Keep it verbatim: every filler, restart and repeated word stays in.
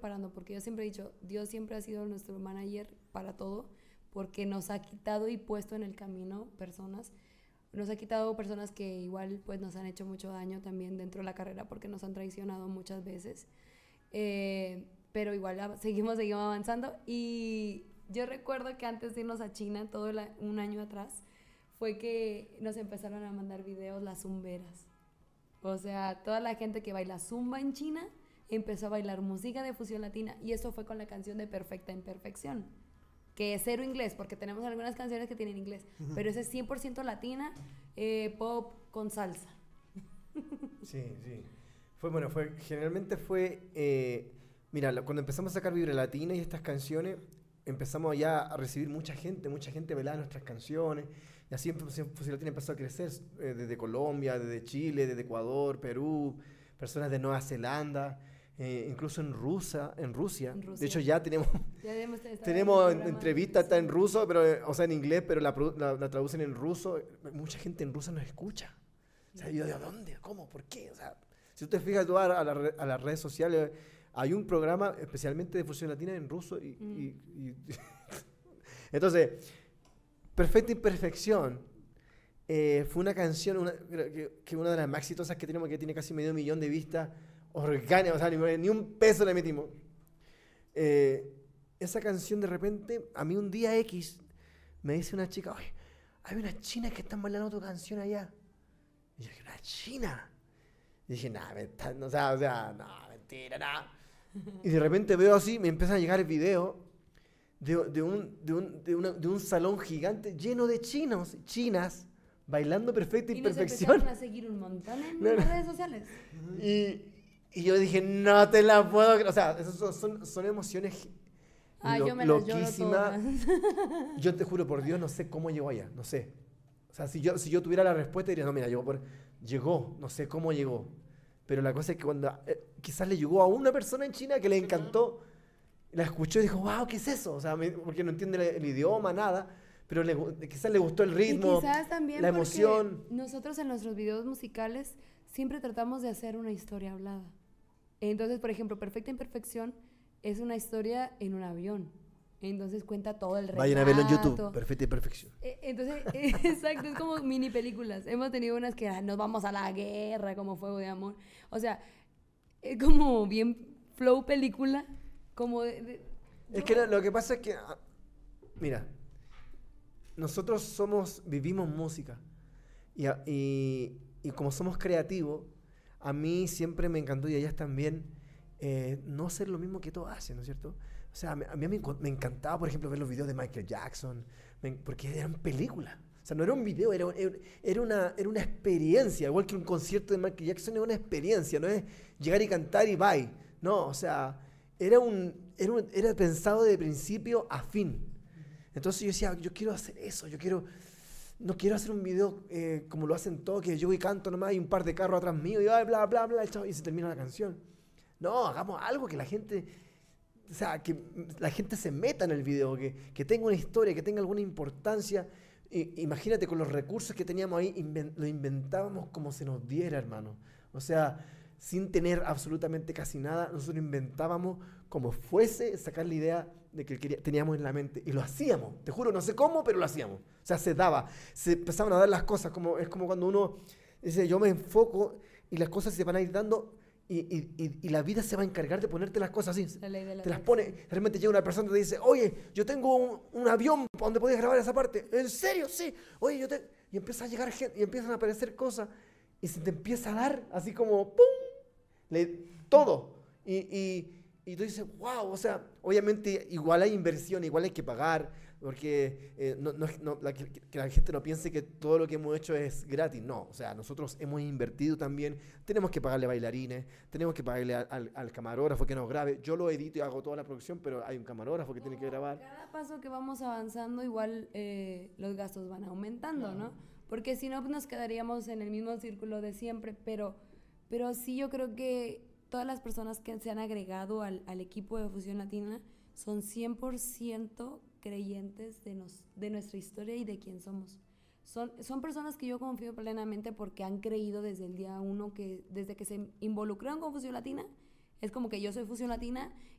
preparando, porque yo siempre he dicho, Dios siempre ha sido nuestro manager para todo, porque nos ha quitado y puesto en el camino personas, nos ha quitado personas que igual pues nos han hecho mucho daño también dentro de la carrera, porque nos han traicionado muchas veces, eh, pero igual seguimos, seguimos avanzando. Y yo recuerdo que antes de irnos a China, todo el, un año atrás, fue que nos empezaron a mandar videos las zumberas. O sea, toda la gente que baila zumba en China empezó a bailar música de fusión latina, y eso fue con la canción de Perfecta Imperfección, que es cero inglés, porque tenemos algunas canciones que tienen inglés, uh-huh. pero ese es cien por ciento latina, eh, pop con salsa. Sí, sí. Fue, bueno, fue, generalmente fue, eh, mira, cuando empezamos a sacar Vibra Latina y estas canciones, empezamos ya a recibir mucha gente, mucha gente bailaba nuestras canciones, y así Fusión Latina empezó a crecer, eh, desde Colombia, desde Chile, desde Ecuador, Perú, personas de Nueva Zelanda, eh, incluso en Rusia, en Rusia. En Rusia. De hecho ya tenemos, ya tenemos entrevistas, está en ruso, pero, o sea, en inglés, pero la, la, la traducen en ruso. Mucha gente en Rusia nos escucha. O sea, yo, ¿de dónde? ¿Cómo? ¿Por qué? O sea, si tú te fijas tú a, a, la, a las redes sociales, hay un programa especialmente de Fusión Latina en ruso. Y, mm. y, y entonces, Perfecta Imperfección eh, fue una canción una, que, que una de las más exitosas que tenemos, que tiene casi medio millón de vistas orgánicas, o sea, ni, ni un peso le metimos. Eh, esa canción de repente, a mí un día X, me dice una chica, oye, hay unas chinas que están bailando tu canción allá. Y yo dije, ¿una china? Y dije, nah, no, o sea, o sea, no, mentira, nada. Y de repente veo así, me empieza a llegar el video de, de, un, de, un, de, una, de un salón gigante lleno de chinos, chinas, bailando Perfecta Imperfección. Y nos empezaron a seguir un montón en no, las redes sociales. Y, y yo dije, no te la puedo creer. O sea, esas son, son, son emociones ah, lo, yo me loquísimas. Yo te juro por Dios, no sé cómo llegó allá, no sé. O sea, si yo, si yo tuviera la respuesta, diría, no, mira, llegó, por, llegó, no sé cómo llegó. Pero la cosa es que cuando eh, quizás le llegó a una persona en China que le encantó, la escuchó y dijo, wow, ¿qué es eso? O sea, me, porque no entiende el, el idioma, nada, pero le, quizás le gustó el ritmo, y quizás también la emoción. Nosotros en nuestros videos musicales siempre tratamos de hacer una historia hablada. Entonces, por ejemplo, Perfecta Imperfección es una historia en un avión. Entonces cuenta todo el relato. Vayan a verlo en YouTube, Perfecta Imperfección. Entonces, exacto, es como mini películas. Hemos tenido unas que ah, nos vamos a la guerra, como Fuego de Amor. O sea, es como bien flow película, como de... de es yo... que lo, lo que pasa es que, mira, nosotros somos, vivimos música. Y, y, y como somos creativos, a mí siempre me encantó, y a ellas también, eh, no hacer lo mismo que todos hacen, ¿no es cierto? O sea, a mí me, me encantaba, por ejemplo, ver los videos de Michael Jackson, me, porque eran películas. O sea, no era un video, era, era, una, era una experiencia. Igual que un concierto de Michael Jackson es una experiencia, no es llegar y cantar y bye. No, o sea, era, un, era, un, era pensado de principio a fin. Entonces yo decía, yo quiero hacer eso, yo quiero... No quiero hacer un video eh, como lo hacen todos, que yo y canto nomás y un par de carros atrás mío y bla, bla, bla, bla, y se termina la canción. No, hagamos algo que la gente... O sea, que la gente se meta en el video, que, que tenga una historia, que tenga alguna importancia. I, imagínate, con los recursos que teníamos ahí, inven, lo inventábamos como se nos diera, hermano. O sea, sin tener absolutamente casi nada, nosotros inventábamos como fuese sacar la idea de que quería, teníamos en la mente. Y lo hacíamos, te juro, no sé cómo, pero lo hacíamos. O sea, se daba, se empezaban a dar las cosas. Como, es como cuando uno dice, yo me enfoco y las cosas se van a ir dando... Y, y, y la vida se va a encargar de ponerte las cosas así. La ley de la te las pone. Realmente llega una persona y te dice, oye, yo tengo un, un avión donde podías grabar esa parte. ¿En serio? Sí. Oye, yo te... Y empieza a llegar gente, y empiezan a aparecer cosas, y se te empieza a dar así como, ¡pum! Le, todo. Y, y, y tú dices, wow, o sea, obviamente igual hay inversión, igual hay que pagar, porque eh, no, no, no, la, que, que la gente no piense que todo lo que hemos hecho es gratis. No, o sea, nosotros hemos invertido también, tenemos que pagarle bailarines, tenemos que pagarle al, al, al camarógrafo que nos grabe. Yo lo edito y hago toda la producción, pero hay un camarógrafo que oh, tiene que grabar. Cada paso que vamos avanzando, igual eh, los gastos van aumentando, ¿no? Porque si no, pues nos quedaríamos en el mismo círculo de siempre, pero, pero sí yo creo que todas las personas que se han agregado al, al equipo de Fusión Latina son cien por ciento creyentes de, nos, de nuestra historia y de quién somos. Son, son personas que yo confío plenamente porque han creído desde el día uno, que desde que se involucraron con Fusión Latina, es como que yo soy Fusión Latina